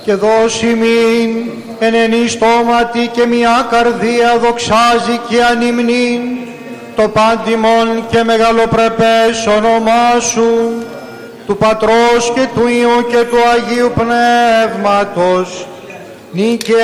και δώσει μην εν ενή στόματι και μια καρδία δοξάζει και ανυμνήν το πάντιμον και μεγαλοπρεπές όνομά σου, του Πατρός και του Υιού και του Αγίου Πνεύματος, νίκαια